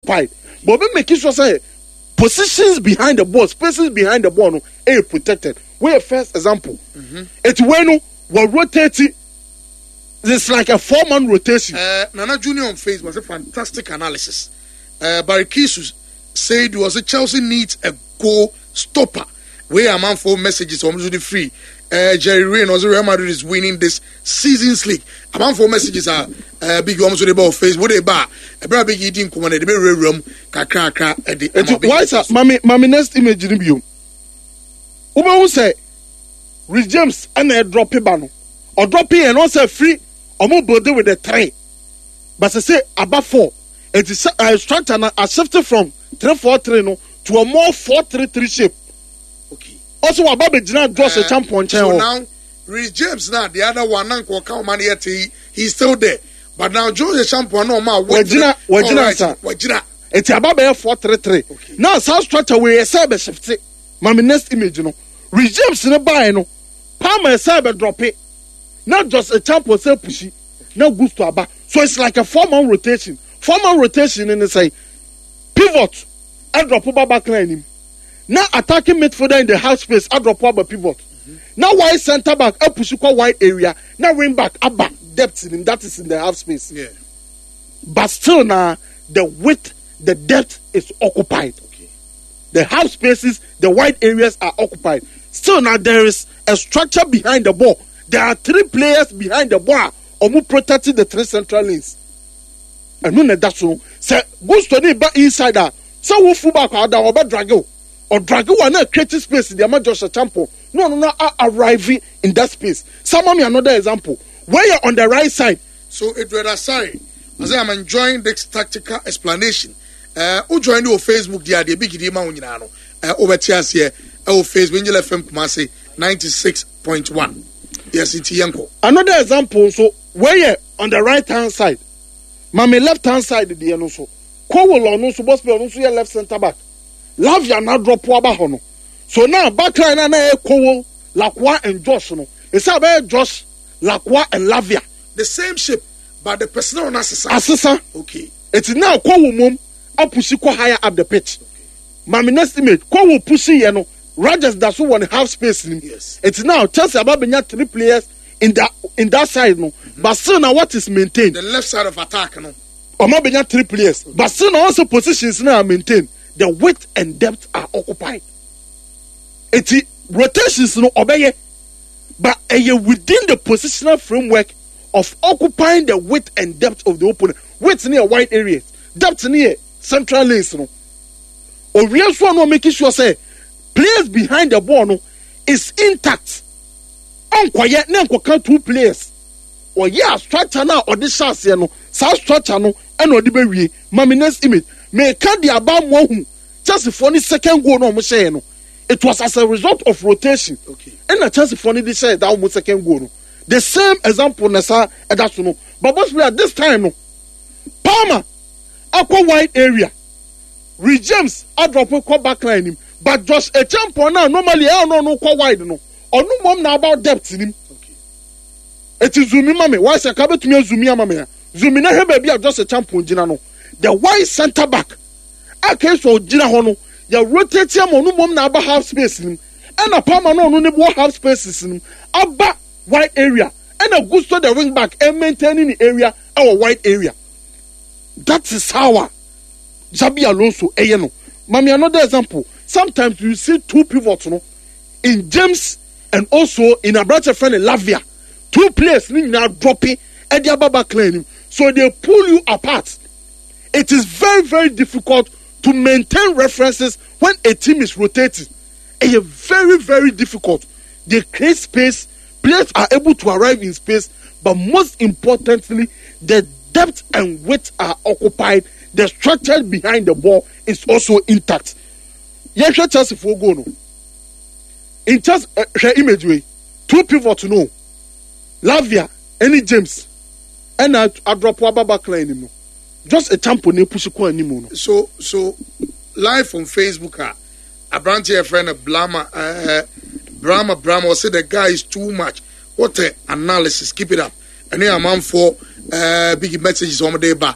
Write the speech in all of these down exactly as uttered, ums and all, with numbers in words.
occupied. But we make sure say positions behind the ball, spaces behind the ball, no, are protected. We a first example. Mm-hmm. It's when we're rotating. It's like a four-man rotation. Uh, Nana Junior on Facebook was a fantastic analysis. Uh, Barry Kisus said was a Chelsea needs a goal stopper. Where a man for messages almost the free. Uh, Jerry Rain was Real Madrid is winning this season's league. A man for messages are uh, big almost the ball face. What they bar a very big eating command the very room. Kakra kra at the. Why sir? Mami, mami next image in you. Uba who say, Rich James and a drop bano or drop in and also free. Or more building with the three, but I say about four. It is a structure and a shifted from three four three no to a more four three three shape. Okay. Also, about the general draws a champion. So now, Rich James now the other one uncle come man yet he he's still there, but now Joe the champion no more. Wajina, wajina, sir. Wajina. It's about four three three. Now, some structure we a cyber shift. Mami next image no. Rich James in a buy no. Palmer cyber drop it. Not just a champion say pushy, no good to aba. So it's like a four-man rotation. Four-man rotation in the say pivot, I drop over back line him. Now attacking midfielder in the half space, I drop over pivot. Mm-hmm. Now wide center back, I push you wide area. Now wing back, abba depth in him. That is in the half space. Yeah. But still now the width, the depth is occupied. Okay. The half spaces, the wide areas are occupied. Still now there is a structure behind the ball. There are three players behind the ball or who protecting the three central lanes. And no, that's so. Say, goes to the inside that. So, who fullback or the over Drago or Drago are not creating space in the amount Joshua Champo. No, no, no, are arriving in that space. Some of me another example. Where you're on the right side. So, it was sorry. As I am enjoying this tactical explanation. Uh, who joined your Facebook? The idea big idea, Maunano. Uh, over tears here. Our Facebook, Angel F M Kumasi ninety-six point one. Yes, it's Yanko. Another example, so where you on the right hand side, Mami left hand side the end also. Kowolo no so boss play no so left center back. Lavia na drop waba hono. So now back line na e Kowo, Lakwa and Josh no. It's about Josh, Lakwa and Lavia. The same shape, but the personnel na assisa. Assisa. Okay. It's now Kowo mum up push ko higher up the pitch. Okay. Mami next image, Kowo push you know. Rogers does one half space in him. Yes. It's now Chelsea about being three players in that in that side, no. Mm-hmm. But still now what is maintained? The left side of attack, no. Or maybe not three players. Okay. But still now also positions now are maintained. The width and depth are occupied. It's rotations no obey, but uh, within the positional framework of occupying the width and depth of the opponent. Width near wide areas, depth near central lanes, no. Or real one no making sure say. Players behind the ball no, is intact. Unquiet, no count two players. Or yeah, structure now or this chance no, so structure no, and or the baby. Mami next image. May can't the about one just for the second goal no say no. It was as a result of rotation. Okay. And a chance for the say that almost second goal no. The same example nessa and that's no. But boss player this time no. Palmer, aqua wide area. Rich James, I drop a back line him. But just a champion now, normally I don't know quite wide no. Or no mom now about depth in him. Okay. It is Zumi Mame. Why is a cabin to me Zumi Mame? Zumi na baby just a champion Jinano. The wide centre back. I came so Jina Hono. You rotate him on no mom now about half space in him. And a palmer no no half spaces in him. Abba wide area. And a good to the wing back and maintaining the area our wide area. That is how Jabi Alonso Eyeno. Mami, another example. Sometimes you see two pivots, no, in James and also in a brother friend in Lavia. Two players now dropping at the Ababa claim. So they pull you apart. It is very, very difficult to maintain references when a team is rotating. It is very, very difficult. They create space. Players are able to arrive in space. But most importantly, the depth and width are occupied. The structure behind the ball is also intact. Yes, Chelsea for go no. In Chelsea, uh, image way, two pivots no. Lavia, any James, and I, I drop Waba back line no. Just a champion ne push ko animo no. So so live on Facebook, ah, a branch here friend Blama, uh, Brahma Brahma say the guy is too much. What a analysis! Keep it up. And here I'm on for uh, big messages on the day, but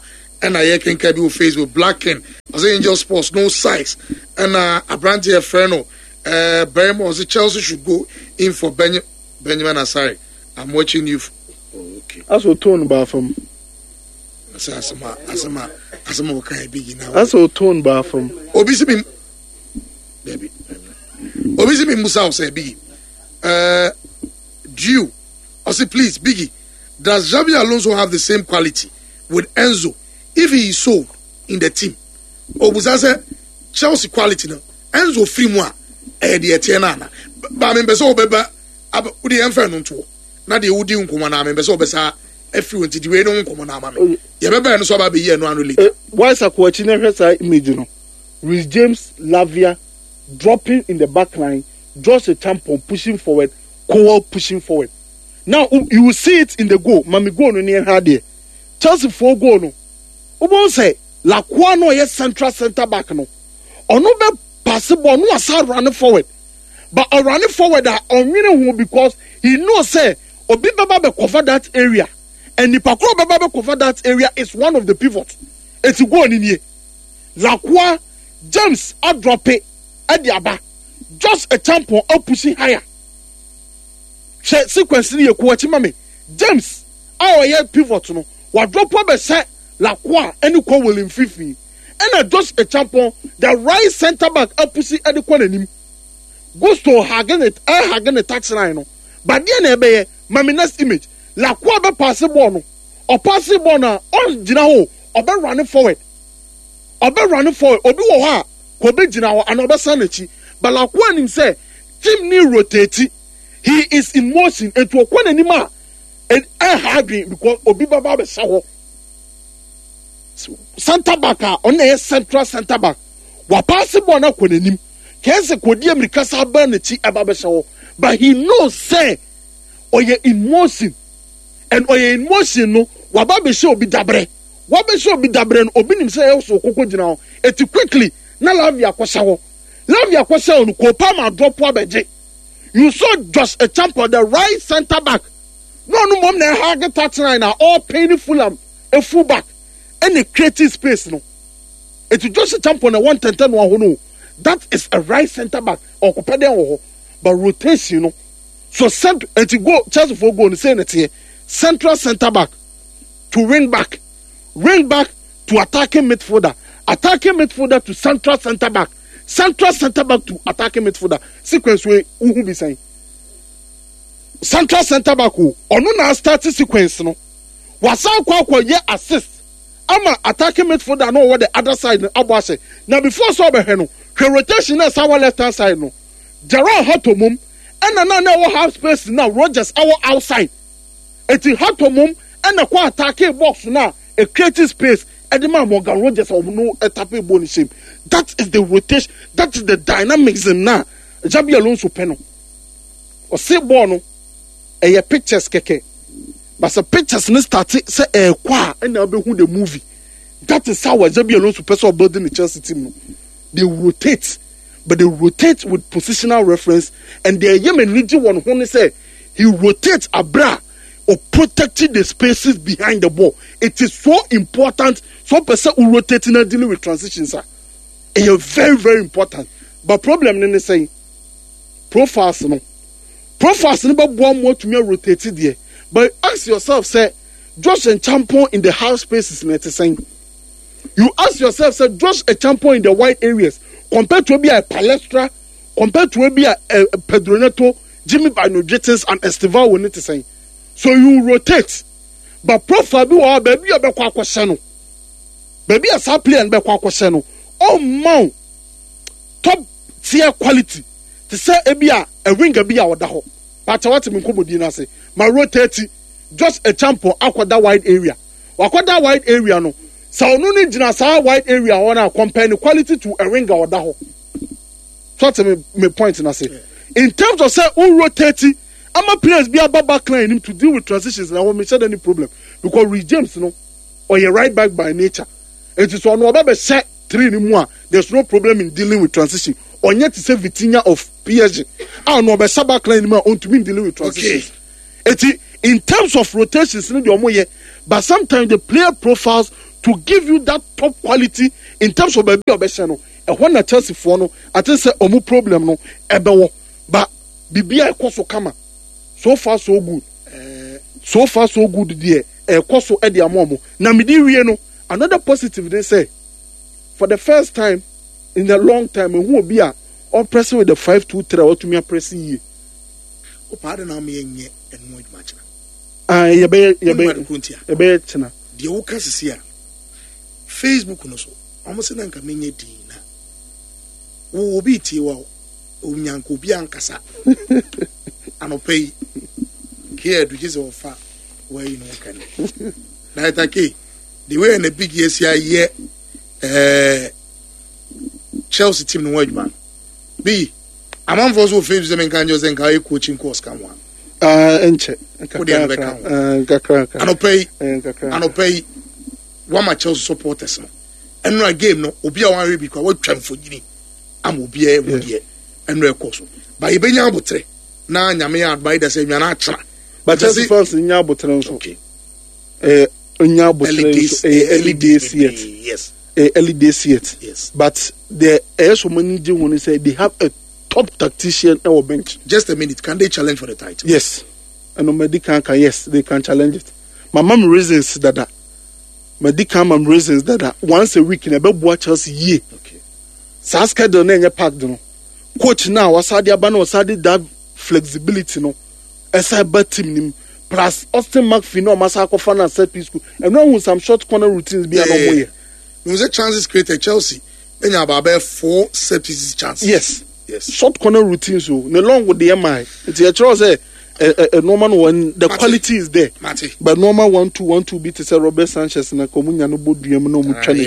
and I can be with Facebook blacking as Angel Sports no size and uh, a brand here friend uh Beremo the Chelsea should go in for ben- Benjamin Asari. I'm watching you. F- oh, okay. That's what tone bar from. Asama asama asama okay big now. That's what tone bar from. Obisi bi baby. Obisi bi Musa say big. Uh Jew. I say please Biggie. Does Xabi Alonso have the same quality with Enzo if he is sold in the team? Obuza say Chelsea quality no. Enzo free moi eh the etiana. Ba me beso obeba ab udi emfa no nto. Na de udi nkoma na me beso obesa everyone ti we no nkoma na ma me. Ye beba no so ba be ye no anu late. Why sakwachi na hwesa image no. Reece James, Lavia dropping in the back line, just a tampon pushing forward, Cole pushing forward. Now you will see it in the goal. Mami goal no near her there. Chelsea four goal no. Obo say Lacroix no yes central center back no. Ono be pass ball no asa run forward. But a running forward are on because he knows say Obi Baba be cover that area. And the Pakro Baba be cover that area is one of the pivots. It's a goal in here. Lacroix James a drop it at the aba. Just a tampon up pushing higher. Sequence ni ekuachi mame James our year pivot no wa drop up be say Lacroix any ko William Fifi and just a champion the right center back apusi ade ko nanim Gusto hagen it I hagen the touch line no but there na be mame next image Lacroix be pass ball no or pass ball na on gina ho or be running forward or be running forward obi wo ha ko be gina ho and obe san achi but Lacroix nim say team ni rotate. He is in motion and to a corner anima and I have been because Obi Baba be saw Santa Baka on a central center back. Wa possible na kwanim. Kense kodi America sa ba na chi ababe saw but he knows say oye in motion and oye in motion no wa ba be show Obi dabre. Wa be show Obi dabre no Obi nim say so kokko gina it quickly na Lavia kwasawo. Lavia kwasawo no ko pa ma drop wa beje. You saw just a champion, the right center back. No, no, mom, they have a touch line now, all painful, um, a full back, and a creative space. No, it's just a champion, a one ten ten one who know that is a right center back or Copadia, but rotation, you know. So, cent- and to go, Chelsea for go and say it here, central center back to ring back, ring back to attacking midfielder, attacking midfielder to central center back. Central center back to attacking midfielder. Sequence way who be saying. Central center back who or no now start sequence no. Was our kwa ye assist. Ama attacking midfielder no what the other side no abwase. Now before so be no. Rotation na our left hand side no. Gerard Hatomum and na na we have space now. Rogers our outside. Eti Hatomum and na kwa attacking box now. A creative space. Edema Morgan Rogers or no a tapping bone shame. That is the rotation. That is the dynamism now. Xabi Alonso peno. Or say bono. A pictures keke. But the pictures ne start say eh kwa and now be who the movie. That is how Xabi Alonso person building the Chelsea team. They rotate, but they rotate with positional reference. And the Yemen Niji one who say he rotates abra. Or protecting the spaces behind the ball. It is so important. So person who rotating and dealing with transitions are very, very important. But problem in the saying profiles no. Profiles no but one more to me rotated there. But ask yourself, say, Josh and Champion in the half spaces net saying. You ask yourself, say, Josh a Champion in the wide areas compared to be a Palestra, compared to be a, a, a Pedro Neto, Jimmy Bino Jittins and Esteval when it is saying. So you rotate, but profile be wa baby a be kwa kwese no, baby a sa player be kwa kwese no. Oh man, top tier quality. To say ebi a a winger be a oda ho. But what me komodi na say, my rotate just a champion akwada wide area. Wakwada wide area no. Sa onu ni gina sa wide area ona compare the quality to a winger oda ho. So what me me point na say. In terms of say who rotate. I'm a players be a back line him to deal with transitions and I won't make any problem because Reece James, you know, or you're right back by nature. It is on Obabe set three anymore. There's no problem in dealing with transition. Or yet to say Vitinha of P S G. I don't know about back line anymore on to me dealing with transitions. Okay. It in terms of rotations, but sometimes the player profiles to give you that top quality in terms of baby obesha no e ho na Chelsea for no ati say omu problem no ebewo but bibia e koso kama so far so good uh, so far so good there e koso e dia momo na medi wie no another positive they say for the first time in a long time who obi a or pressing with the five two three or to me pressing ye o pardon na me enye enu adwuma china ah ye be ye be ye be china de wo ka sisi a Facebook no so omo se na nka menye di na wo obi tie wa o nyanko bi ankasa anopai ke do jize ofa where you know can na itake the way na big yes ya ye eh Chelsea team no wadman B among those who favors them in Kanjo and Kai coaching course come one. Uh, enche. Kakra. Anopai. Anopai. One my Chelsea supporters. And no game no. Obia one rebi kwa what try for you. Am obia obia. And no course. But ibenya abutre. Na nyame advise that say na tra. But Chelsea fans nya abutre nso. Okay. Eh nya abutre nso. Eh early days yet. Yes. Eh early days yet. Yes. But there are so many when say they have a top tactician on our bench. Just a minute. Can they challenge for the title? Yes. And no medical can yes, they can challenge it. My mom reasons that that medical mom reasons that that once a week in a bed watch us ye. Okay. Saska don't any pack no. Coach now was had the abano was had that flexibility no. As I bet team plus Austin McPhee no Masako fan and set piece and no some short corner routines be yeah, no way. There was a chances created Chelsea. Then you about four set pieces chances. Yes. Yes. Short corner routines so no long with the M I. It's a choice a, a, a normal one the Mate. Quality is there. Mate. But normal one two one two beat is a Robert Sanchez na komunya no bodu yam no mu challenge.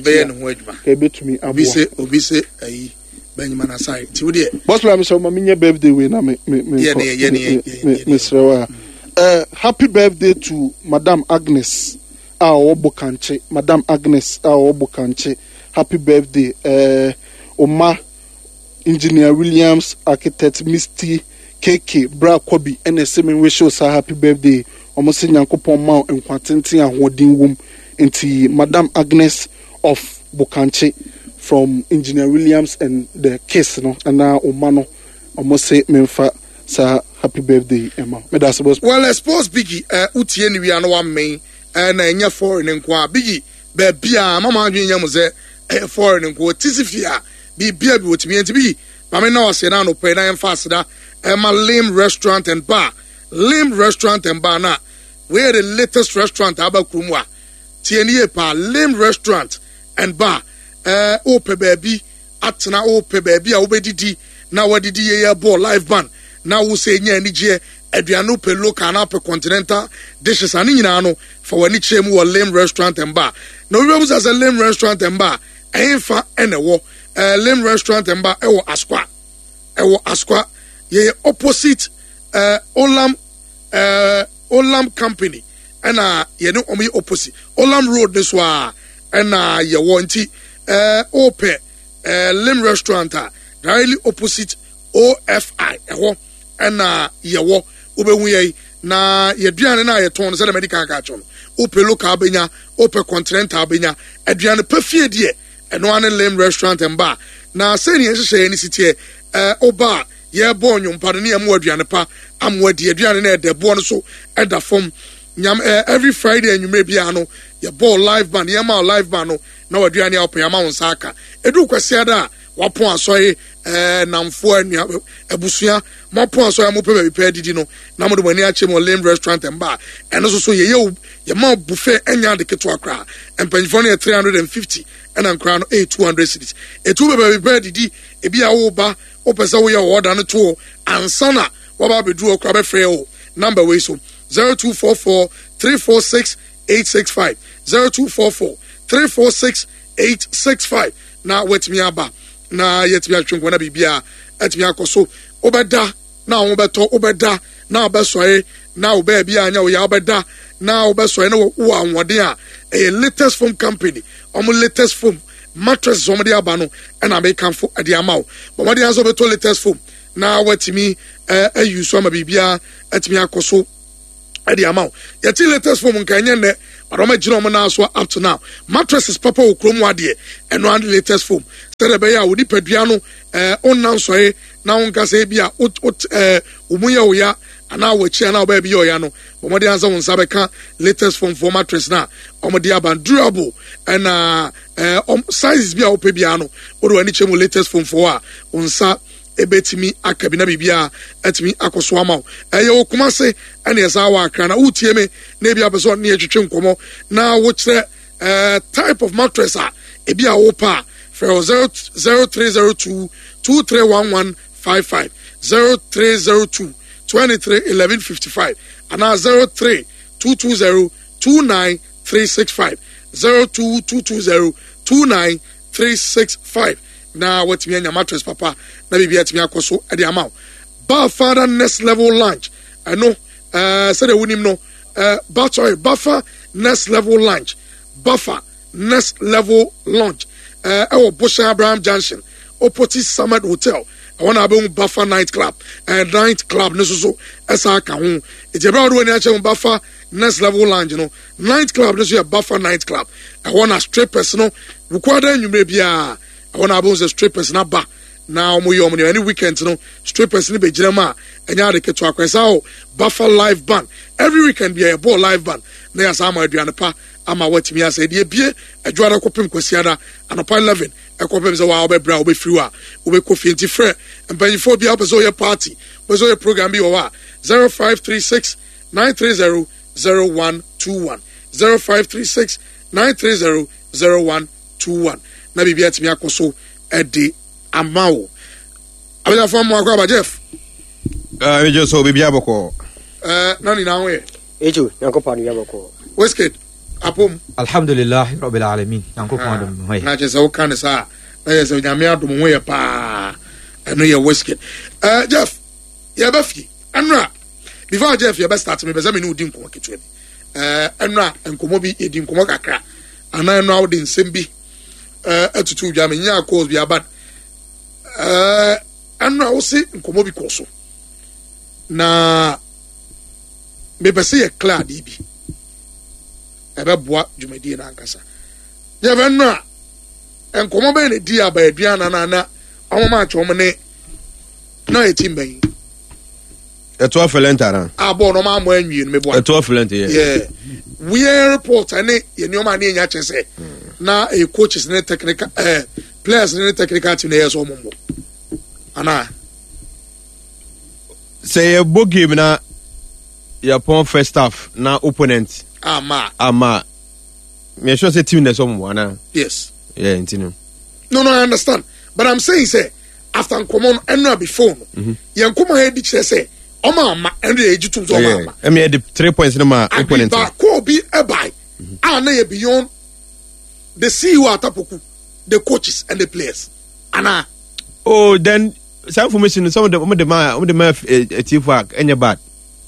Ebe to me Obi say obi say ayi Benjamin Asai. Ti wo de. Boss plan so ma menye birthday we na me me me. Yeah yeah yeah yeah. Misrewa. Uh happy birthday to Madam Agnes. Ah Obokanche. Madam Agnes ah Obokanche. Happy birthday. Uh Oma Engineer Williams, Architect Misty, K K, Bra Kobi, and the same wish us a happy birthday. Almost in Yankopon Mount and Quantity and Holding Womb into Madame Agnes of Bokanche from Engineer Williams and the case, no, and now Omano almost say Memfa, sir, happy birthday, Emma. Well, I suppose Biggie, uh, Utien, we are no one main, and a near foreign and qua Biggie, Bebia, Mamma Yamuze, a foreign and quote, Tisifia. Be beer with me and to be. Mamma now say down to pay nine faster. Emma Lim Restaurant and Bar. Lim Restaurant and Bar now. Where the latest restaurant about Kumwa. T N A pa Lim Restaurant and Bar. Uh ope baby. Atna ope baby a obedidi. Now what did ye ball live band. Now we say nya ni je aduano pe local na pe continental dishes ani nyina no for wani chemu wo Lim Restaurant and Bar. No we was as a Lim Restaurant and Bar. Enfa ene wo Uh, Lim Restaurant and Bar, Ewo Asqua, Ewo Asqua, ye opposite uh, Olam uh, Olam Company, and uh, ye know omi opposite Olam Road this wa, and uh, ye wanti uh, Ope uh, Lim Restaurant, uh, directly opposite O F I, Ewo, and uh, ye wo ube we na ye duane na ye ton se the medical catchon, Ope local benya, Ope continental benya, Adrian Perfie die. And one Lim Restaurant and Bar. Now, saying yes, say any city, uh, oh, bar, yeah, born, you pardon, I'm word, Yanapa, I'm word, the Adrian, the born so at the form. Yam every Friday, and you may be ano, your ball live band, Yama live band, no Adrian, up Yama Saka. Edu Quasiada, Wapon, soy, uh, Namfo, and Abusia, Mapon, so I'm open, repair, did you know, Namu when you or Lim Restaurant and Bar. And also, so yo, your mouth buffet, and yan the Ketuakra, and Penfonia three hundred fifty. And I'm crown eight two hundred cities. A two baby bird, a be a oba, opesa we are order on a tour, and sana, what be drew a crab frail number way so zero two four four three four six eight six five zero two four four three four six eight six five. Now, wait me about now yet me a drink when I be beer at me a so obeda now obeto obeda now besway now baby I know ya obeda now besway no one what they are a latest foam company. Omo latest foam mattress somebody abano and I make come for the amount. But what the answer to latest foam now what me uh use some bibia at me akoso Edi amount. Yeti latest form nkanye ne. Aroma jino mana so up to now. Mattresses papa ukromu adie. Eno and latest form. Sede be ya udi peduano eh on nan soye na unka se bia ut ut eh umuya oya ana wechi ana oba bi oya no. Omode ansa wonsa be kan latest form for mattress na. Omode aban durable and uh eh um, sizes bia ope bia no. Odo ani chemu latest form for a onsa ebetimi akabina bibia etimi akoso amaw eye okuma se ene esa wa akra na utie me na bia person na etwetwe nkomo na wo kire eh type of mattress a ebia wo pa for zero three zero two two three one one five five zero three zero two two three one one five five and zero three two two zero two nine three six five zero two two two zero two nine three six five. Na what me mattress papa na bibi atimi akoso e de amaw ba father next level lunch I know uh say the winim no uh but sorry buffer next level lunch buffer next level lunch uh e wo Busha Abraham Junction opposite Summit Hotel I want to be buffer night club and uh, night club no so so esa ka ho e je bra do ni a che buffer next level lunch you know night club no so buffer night club I want a strippers no we kwada nwumre bia I want to have a strippers na ba now mo yo mo any weekend no strippers ni be jirama enya de keto akwesa o buffer live band every weekend be a ball live band na ya sama aduane pa ama watimi asa de bie adwara kopem kwasiada anopa eleven ekopem ze wa obebra obefiri wa obekofi enti frɛ mpanifo bia obezo ye party obezo ye program bi wa zero five three six nine three zero zero one two one zero five three six nine three zero zero one two one na bibia timi akoso edi amawo abia fo mo akwa Jeff ah we just so bibia boko eh nani na we ejo yankopa ni yaboko Westgate apom alhamdulillah rabbil alamin yankopa dum hoy na je se wo kan sa na je se nyame adom ho ye pa eno ye Westgate eh Jeff ye ba fi anra before Jeff ye ba start me be za me ni udi nkomo ketwe eh anra nkomo bi edi nkomo kakra ana eno awde nsem bi eh atutu dwa me nya calls bi abad eh anra wo se nkomo bi koso na me be se ye clear di bi ebe boa dwumadi na ankasa ye be no a enkomo be ne di aba aduana na na omoma atwo ne na etimban eto aflentara abo no ma mo anwie no me boa eto aflent yeah yeah we report ane ye ni o ma na nya chese na e coaches ne technical eh players ne technical team na yeso mombo ana say a book game na your pon first half na opponent ama ama me sure say team na some one yes yeah intino no no I understand but I'm saying say after common and before no yen kuma he di kire say oma ama and e jitum so ama I mean the three points no ma opponent ba ko bi e bai and na beyond the C E O atapoku the coaches and the players ana oh then some information some of the some of the man some of the man chief work any bad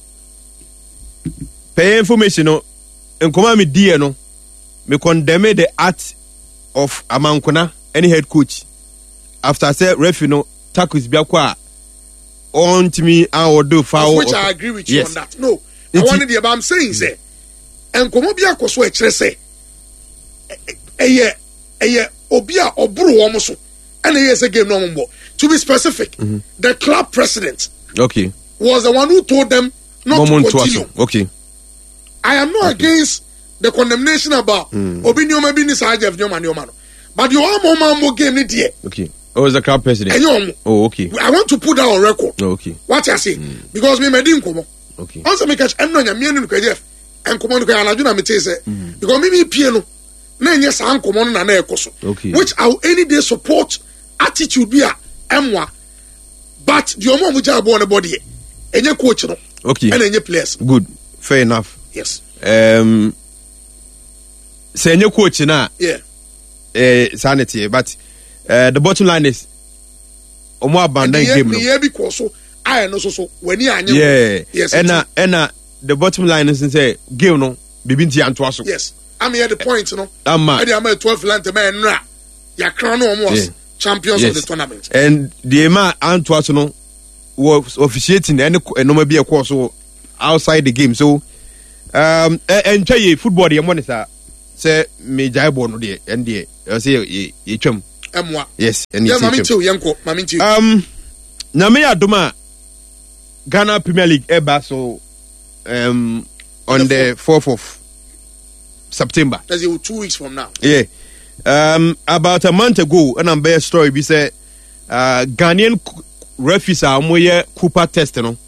pay information no nkoma me die no me condemn the act of Amankona any head coach after say referee no tackles bi akwa on to me and or do foul which I agree with you yes. on that no I wanted the I'm saying say nkoma bi akoso e kire say eye eye obi a oburu wo mo so and eye say game no mo to be specific mm-hmm. the club president okay was the one who told them not Moment to continue to okay I am not okay. against the condemnation about mm. Obi Nyoma bi ni sa Jeff Nyoma Nyoma no but you are more more game ni there okay oh is the club president Enyom oh okay I want to put that on record oh, okay what I say mm. because me medi nkomo okay once me catch enno nya me nu ko Jeff enkomo nu ko anaju na me te say because me me pie no na enye sa nkomo no na na ekoso okay which I will any day support attitude bi a emwa but the omo mu ja bo ne body enye coach no okay and enye players good fair enough yes um say any coach na yeah eh sanity but uh, the bottom line is omo abandon game no yeah because so I know so so when you anya yeah yes and na and na the bottom line is say game no bibi nti anto so yes I'm here the point no ama I am twelve length man na ya crown no almost champions yes. of the tournament and the man anto so no was officiating any no be a course so outside the game so um and tell you football the money sir say me jai ball no de and de say ye twam emwa yes and yeah mami too yanko mami too um na me adoma Ghana Premier League eba so um on the fourth of September. That's it, two weeks from now. Yeah. Um about a month ago and I'm bear story we say uh Ghanaian referees are moye Cooper test no.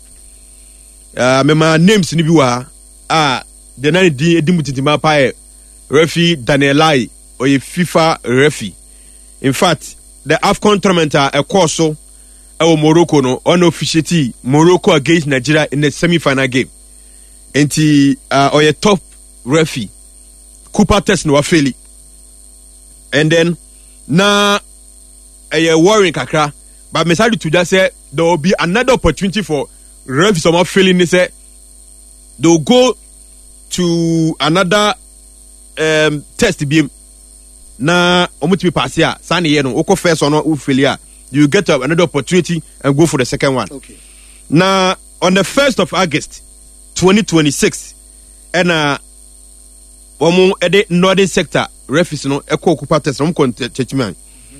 Uh me my names ni bi wa ah the nine di edimutitima pa referee Daniel Lai or a FIFA referee. In fact, the AFCON tournament are a course so our Morocco no on officially Morocco against Nigeria in the semi-final game. And he uh or a top referee Cooper test no fairly. And then na a worrying kakra but me say to just say there will be another opportunity for referees some failing they say they'll go to another um test beam na omuti pass here sani ye no oko first or no u failure you get up another opportunity and go for the second one. Okay. Now on the first of August twenty twenty-six and uh omo e the northern sector referees no e ko Cooper test no kon chechman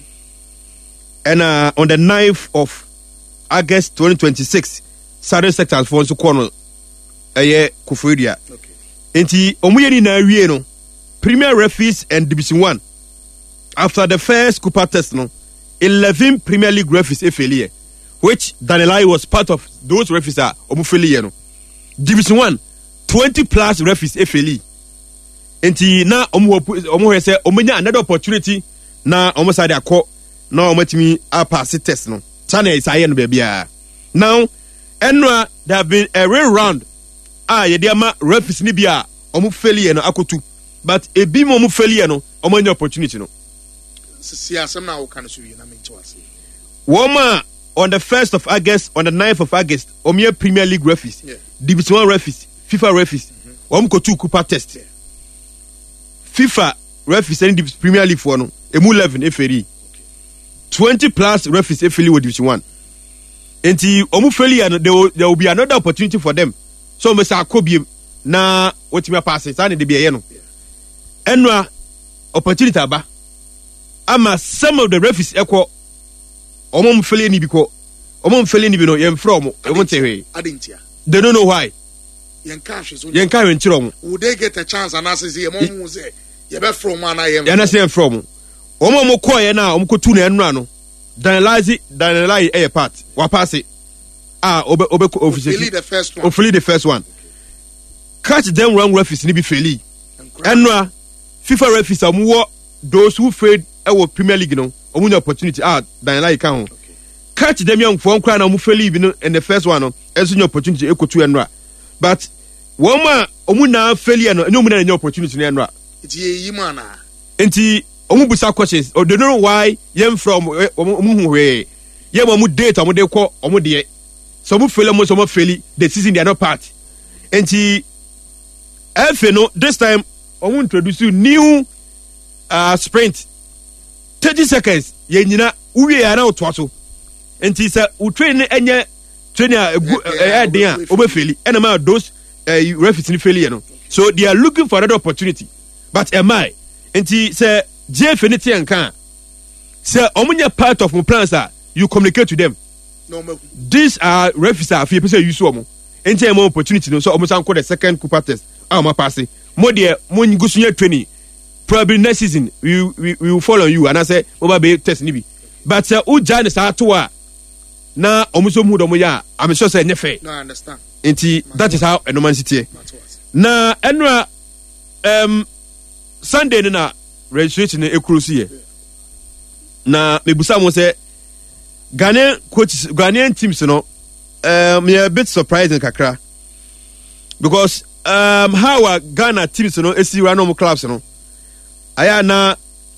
and uh on the ninth of August twenty twenty-six southern sector for so kono eye Kufuria. Okay. Enti omo ye ni na wie no Premier referees and Division one after the first Cooper test no eleven Premier League referees e failure which Danelai was part of those referees are omo failure no Division one twenty plus referees e failure enti na omo omo he say omo nya another opportunity na omo side akọ na omo timi a pass test no channel is aye no bia now enwa there have been a real round ah ye dey ma referees ni bia omo failure no akotu but ebi mo omo failure no omo nya opportunity no see asem na wo kan so wi na me nto ase Woma on the first of August on the ninth of August omo Premier League referees yeah. Division one referees FIFA referees omo ko two Cooper test yeah. FIFA referees in the Premier League for no emu eleven eferi twenty plus referees efeli with Division one enti omo failure no there will, there will be another opportunity for them so me sa akobiem na wotimi pass it and dey be ye no enwa opportunity aba ama some of the referees ekọ omo mfele ni biko omo mfele ni bi no yem from omo tewe adentia they don't know why yen cash so yen ka wen chiro mo would they get a chance and as say mo mu say ye be from man ayem yen say from omo mo ko ye na omo ko tu na enura no Danelai Danelai e part wa pass it ah obe obe officially the first one officially the first one catch them wrong referees ni bi feli enura FIFA referees amuwo those who failed our Premier League no omunya opportunity ah Danelai kan ho catch them young for nkra na omu fail bi no in the first one no enso nya opportunity ekotu enura but one ma omu na failure no enyo mu na nya opportunity na enura iti yi mana enti omu busa questions or they don't know why yem from omu hu we yem omu date omu de ko omu de so omu fail omu so omu fail the season they are not part enti F no this time omu introduce new uh sprint thirty seconds ye nyina uwie ya na oto so enti se u train enye train a eh den a obefeli ena ma those referees ni failure no so they are looking for another opportunity but am I enti se J F N T enkan se omunya part of my plans are you communicate to them no me these are referees are fi person use omo enti am opportunity no so omo san ko the second Cooper test ah ma pass mo de mo ngusunya training probably next season we we, we will follow you and I say over be test ni bi but uh, u jane sa to a na omuso mu do mo ya I'm sure say nefe no I understand enti that is how enoman city na enra um Sunday na registration e cruise here na mebusa mo say Ghanaian coaches Ghanaian teams no um me a bit surprising kakra because um how our Ghana teams no esi random clubs no aya na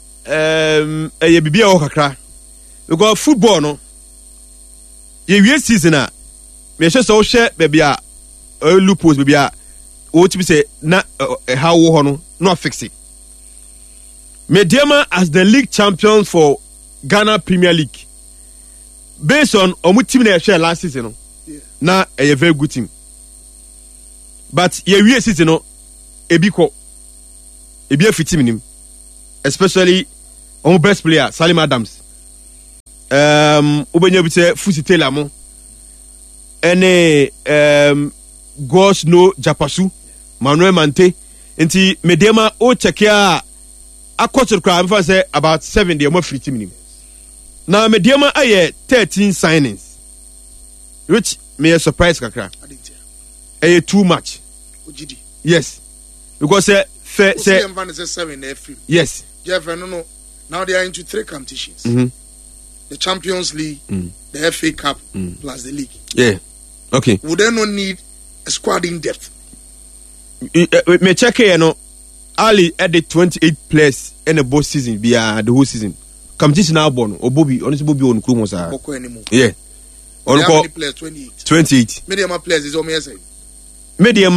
um e bibia o kakra because football no ye wie season a me hye so hye bebia o loopholes bebia o tibi say na how wo ho no no fix it Mediama as the league champions for Ghana Premier League based on omu team na share last season no yeah. Na a very good team but ye wie season no ebi ko ebi afiti minim especially on best player Salim Adams um ubenya bi se Fusi Taylor mo ene um Gosh no Japasu Manuel Mante nti medema o check ya akotor kra am say about seven dey mo free team nim na medema aye thirteen signings which me a surprise kakra aye too much Ojidi yes because say say say seven free yes Jeff no no now they are into three competitions mm-hmm. the Champions League mm. the F A Cup mm. plus the league yeah okay would they not need a squad in depth me check here no Ali added twenty-eight players in the both season via the whole season competition now born or Bobby honestly Bobby on Krumo sir yeah on how many players twenty-eight twenty-eight medium players is only say medium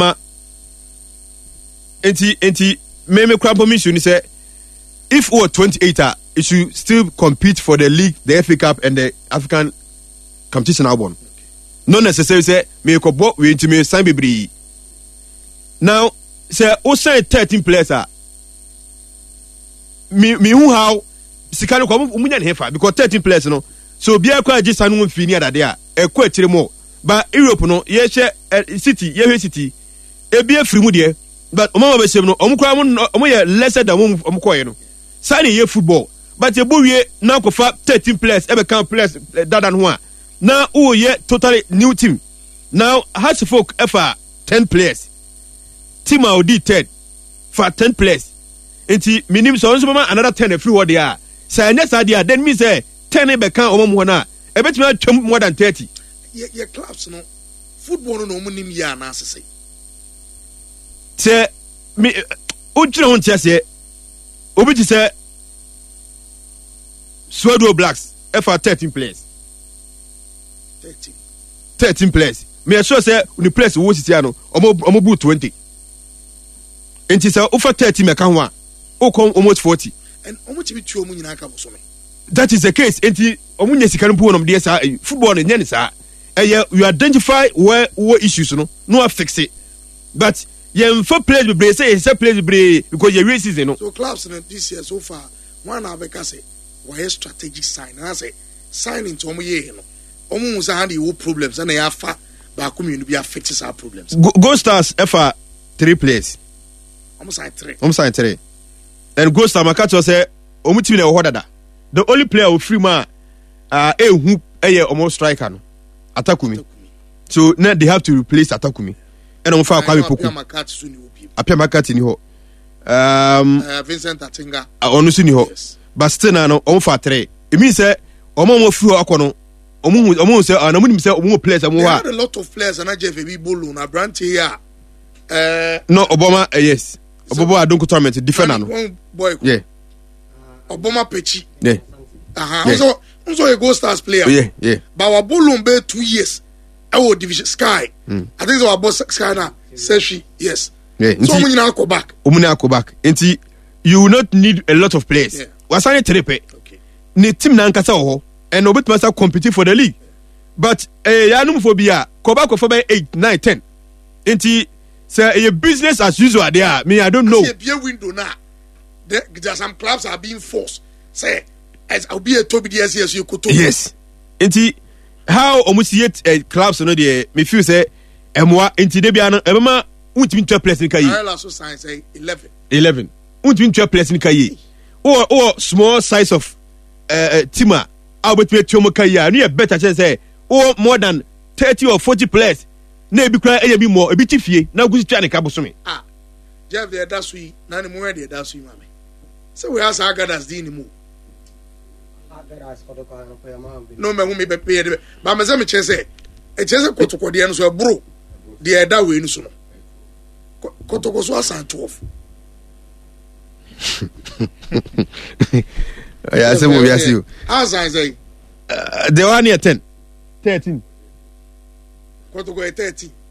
enti enti me me krampo mission say if we twenty-eight ah it should still compete for the league the F A Cup and the African competition now born okay. Not necessarily say me ko bo we enti me sign bebre now say o say thirteen players ah me me who how sikano ko munya ne hefa because thirteen players no so bia kwa agisa no mfi ni adade a e ko atire mo ba Europe no ye hye city ye hye city e bia firi mu de but o mama be sem no o mkra mo ye lesser than o mko ye no sani ye football but e bo wie na ko fa thirteen players e be kan players dadan ho a na o ye totally new team now has folk efa ten players team out di third for ten players enti minim so so mama another ten free word there say next idea then me say ten be kan o mo na e betimi atwam more than thirty ye ye clubs no football no mo nim ya na asese say me o jira hon tiase obi ti say Swado Blacks for thirteen players thirteen thirteen players me sure say the players wo sisi ano omo omo bu twenty enti say over thirty me kan ho a o come almost forty and omo ti bi tuo mu nyina ka boso me that is the case enti omo nya sika no bu onom de sa football no nya ni sa eh you identify where what issues no no fix it but you for players be say say players be because you race season no so clubs no this year so far one abeka say why strategic sign and I say signing to omo ye no omo mu say hand you problems and ya fa ba community be affect our problems go, go Stars ever three players almost like three almost like three and Go Star makato say omo team na ho dada the only player who free man uh eh hu eh almost striker no Atakumi so now they have to replace Atakumi and on fa Kwame Poku Apia Makati ni ho um uh, Vincent Atinga onu si ni ho but still na no on fa three it means say omo mo free akono omo omo say na mo nim say omo players omo ha a lot of players na J F B bolu na brand here uh no Obama uh, yes Obobo Adonko tournament defender no one boy yeah Obama Pechi yeah aha uh-huh. so so a Go Stars player yeah yeah but our bolu be two years our division Sky mm. I think so our boss Sky na Seshi yes yeah so we now go back we now go back enti you will not need a lot of players yeah. wasane trepe okay ni team na nkasa ho and obet must compete for the league but eh ya num for bia go back for by eight nine ten enti say a business as usual there me I don't know be a window now there, there some clubs are being forced say as I'll be a Toby D S yes you could yes enti how almost yet uh, clubs no dey me feel say emwa enti de bia no ebema untimi twelve players ni kai I also sign say eleven eleven untimi twelve players ni kai or or small size of uh, team a obetime twelve kai a no better chance say or more than thirty or forty players na ebi kra eya bi more ebi tifie na gusi twa ne ka boso me ah Jeff the that sweet na ni mo we the that sweet mama so we ask agadas di ni mu no me hu me be pay de ba me say me che say e che say kotoko de no so bro de e da we ni so no kotoko so asan twelve ya say mo bi asi o asan say the one here ten thirteen kotoko e thirteen